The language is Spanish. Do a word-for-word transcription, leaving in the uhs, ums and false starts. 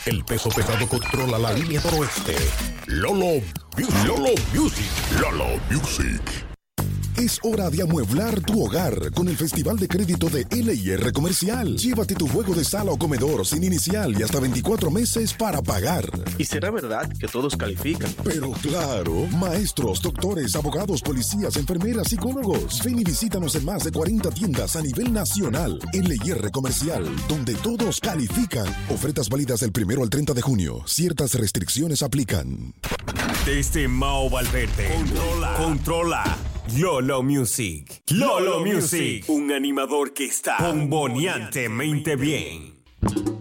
El peso pesado controla la línea noroeste. Lolo Music. Lolo Music. Lolo Music. Es hora de amueblar tu hogar con el Festival de Crédito de L I R Comercial. Llévate tu juego de sala o comedor sin inicial y hasta veinticuatro meses para pagar. ¿Y será verdad que todos califican? Pero claro, maestros, doctores, abogados, policías, enfermeras, psicólogos. Ven y visítanos en más de cuarenta tiendas a nivel nacional. L I R Comercial, donde todos califican. Ofertas válidas del primero al treinta de junio. Ciertas restricciones aplican. Desde Mao Valverde. Controla. Controla. Lolo Music. Lolo Music. Un animador que está bomboneantemente bien.